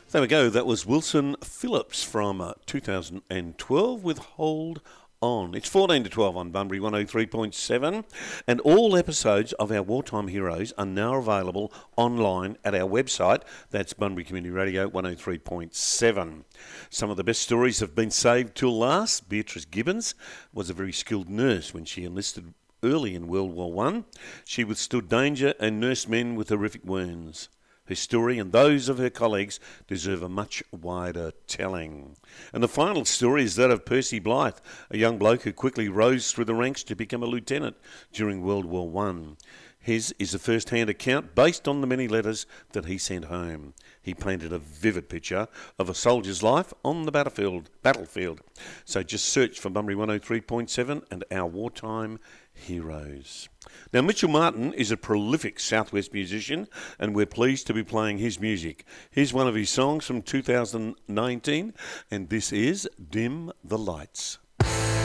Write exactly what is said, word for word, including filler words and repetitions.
There we go. That was Wilson Phillips from uh, two thousand twelve with Hold On. It's fourteen to twelve on Bunbury one oh three point seven, and all episodes of our Wartime Heroes are now available online at our website. That's Bunbury Community Radio one oh three point seven. Some of the best stories have been saved till last. Beatrice Gibbons was a very skilled nurse when she enlisted early in World War One. She withstood danger and nursed men with horrific wounds. Her story and those of her colleagues deserve a much wider telling. And the final story is that of Percy Blythe, a young bloke who quickly rose through the ranks to become a lieutenant during World War One. His is a first-hand account based on the many letters that he sent home. He painted a vivid picture of a soldier's life on the battlefield. battlefield. So just search for Bunbury one oh three point seven and our Wartime Heroes. Now, Mitchell Martin is a prolific Southwest musician, and we're pleased to be playing his music. Here's one of his songs from two thousand nineteen, and this is Dim the Lights.